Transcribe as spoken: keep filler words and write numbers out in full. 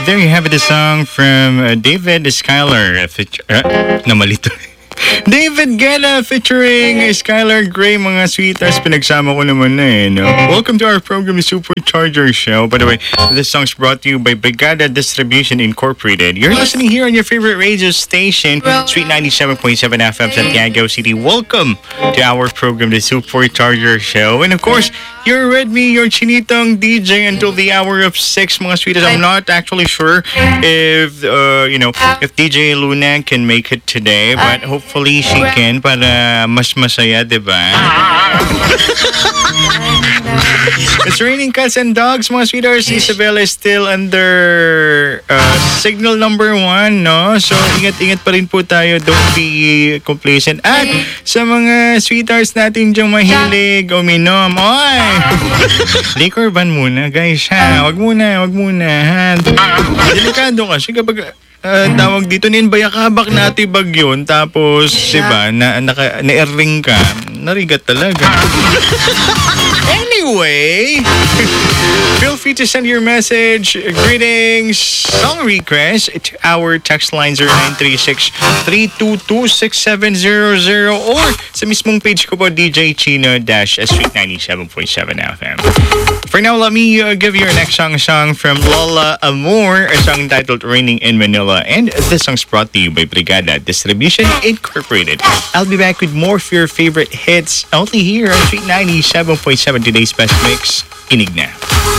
there you have it, a song from uh, David Schuyler. Uh, feature, uh, namalito. David Guetta featuring Skylar Grey, mga sweeters. Pinagsama ko naman na eh, no? Welcome to our program, the Supercharger Show. By the way, this song's brought to you by Brigada Distribution Incorporated. You're listening here on your favorite radio station, Sweet ninety-seven point seven F M, Santiago City. Welcome to our program, the Supercharger Show. And of course, you're with me, your chinitong D J until the hour of six, mga sweeters. I'm not actually sure if, uh, you know, if D J Luna can make it today, but hopefully she can para mas masaya, diba? It's raining cats and dogs, mga sweethearts. Isabel is still under uh, signal number one, no? So, ingat-ingat pa rin po tayo. Don't be complacent. At sa mga sweethearts natin diyang mahilig uminom, oy! Liquor ban muna, guys, ha? Wag muna, wag muna, ha? Delikado kasi kapag uh, tawag dito, ninbayakabak natin bagyon, tapos, diba, na, naka, na-erring ka, narigat talaga. Anyway, feel free to send your message, greetings, song request to our text line zero nine three six, three two two, six seven zero zero or sa mismong page ko po, D J Chino dash Sweet ninety-seven point seven F M. For now, let me uh, give you our next song, song from Lola Amor, a song titled Raining in Manila. And this song's brought to you by Brigada Distribution Incorporated. I'll be back with more of your favorite hits only here on Sweet ninety-seven point seven, today's best mix. Kinig na.